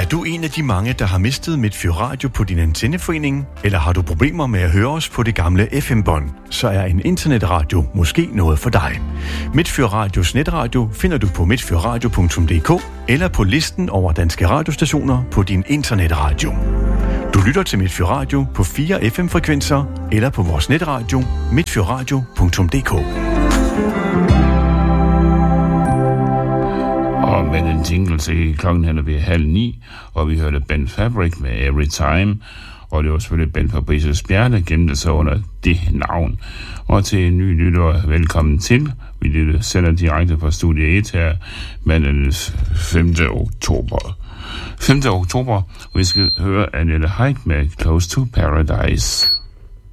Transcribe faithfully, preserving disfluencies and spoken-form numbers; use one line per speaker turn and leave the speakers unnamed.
Er du en af de mange, der har mistet Midtfyr Radio på din antenneforening? Eller har du problemer med at høre os på det gamle F M-bånd? Så er en internetradio måske noget for dig. Midtfyr Radios netradio finder du på midtfyrradio punktum d k eller på listen over danske radiostationer på din internetradio. Du lytter til Midtfyr Radio på fire F M-frekvenser eller på vores netradio midtfyrradio punktum d k.
Og med den jingle til klokken hen er ved halv ni, og vi hørte Ben Fabric med Every Time, og det var selvfølgelig Ben Fabricius Bjerre, gemte sig under det navn. Og til en ny lytter, velkommen til. Vi lytter sender direkte fra Studie et her mandag femte oktober. femte oktober, vi skal høre Annette Heick med Close to Paradise.